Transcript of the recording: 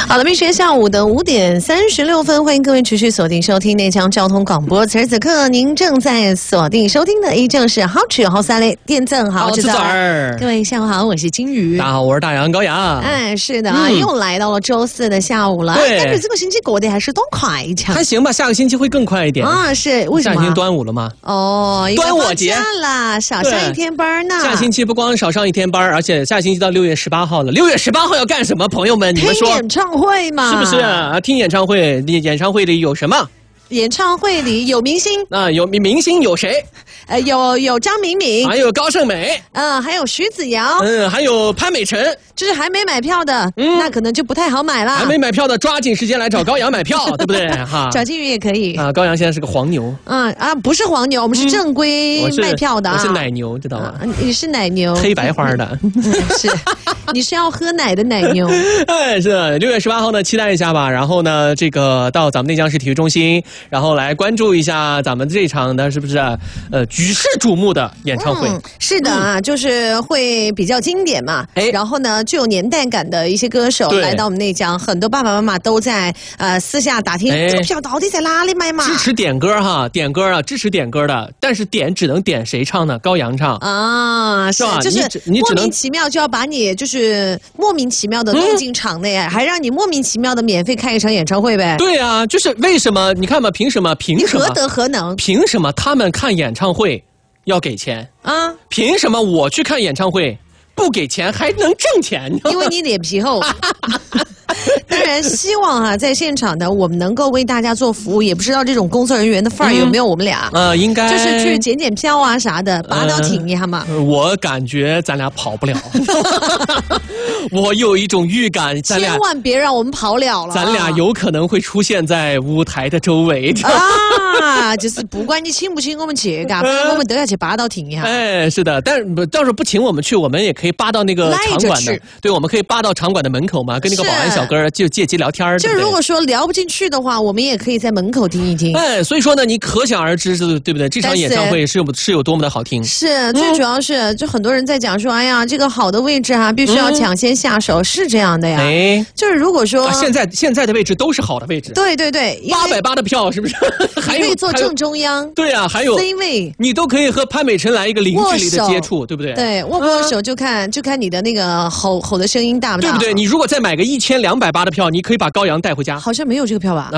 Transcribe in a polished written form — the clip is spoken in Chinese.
好了，明天下午的5点36分，欢迎各位持续锁定收听内江交通广播。此时此刻，您正在锁定收听的依旧是好吃好三类电赠好制造。各位下午好，我是金鱼。 大家好，我是大杨高阳。 哎，是的啊，又来到了周四的下午了。 对， 感觉这个星期过得还是都快一点。 还行吧，下个星期会更快一点啊。是为什么？ 下星期端午了吗？ 哦， 端午节啦，少上一天班呢。 下星期不光少上一天班，而且下星期到6月18号了。6月18号要干什么？朋友们，你们说？ 听演唱会嘛， 是不是啊？听演唱会，演唱会里有什么？ 演唱会里有明星啊，有明星有谁？ 有张敏敏， 还有高胜美， 还有徐子瑶， 还有潘美辰。 就是还没买票的，那可能就不太好买了。 还没买票的，抓紧时间来找高阳买票，对不对？哈， 找金鱼也可以啊。高阳现在是个黄牛， 不是黄牛，我们是正规卖票的。 我是奶牛，知道吗？ 你是奶牛， 黑白花的， 是，你是要喝奶的奶牛。 哎，是6月18号呢，期待一下吧。然后呢，这个到咱们内江市体育中心，然后来关注一下咱们这场的是不是举世瞩目的演唱会？ 是的啊，就是会比较经典嘛。然后呢，具有年代感的一些歌手来到我们内江，很多爸爸妈妈都在私下打听这个票到底在哪里买嘛。 支持点歌哈，点歌啊，支持点歌的，但是点只能点谁唱呢？高阳唱啊，是吧？就是你莫名其妙就要把你就是莫名其妙的弄进场内，还让你莫名其妙的免费开一场演唱会呗？ 对啊，就是为什么？你看嘛，凭什么？ 你何德何能？ 凭什么他们看演唱会要给钱啊？凭什么我去看演唱会不给钱还能挣钱呢？ 因为你脸皮厚。当然，希望在现场的我们能够为大家做服务，也不知道这种工作人员的范儿有没有我们俩？ 应该就是去检票啊啥的，拔刀挺一下嘛。 我感觉咱俩跑不了，我有一种预感， 千万别让我们跑了。 咱俩有可能会出现在舞台的周围啊，就是不管你请不请我们去，我们都要去拔刀挺一下。 哎，是的，但是到时候不请我们去，我们也可以扒到那个场馆的，对，我们可以扒到场馆的门口嘛，跟那个保安小哥就借机聊天。 就如果说聊不进去的话，我们也可以在门口听一听。 哎，所以说呢，你可想而知，对不对？这场演唱会是有多么的好听。 是，最主要是就很多人在讲说，哎呀，这个好的位置必须要抢先下手，是这样的呀。 哎， 就是如果说现在的位置都是好的位置。 对对对 ，880的票是不是？ 还可以坐正中央。 对啊，还有 C 位， 你都可以和潘美辰来一个零距离的接触，对不对？ 对，握手就看你的那个吼的声音大不大， 对不对？你如果再买个1280的票，你可以把高阳带回家。 好像没有这个票吧？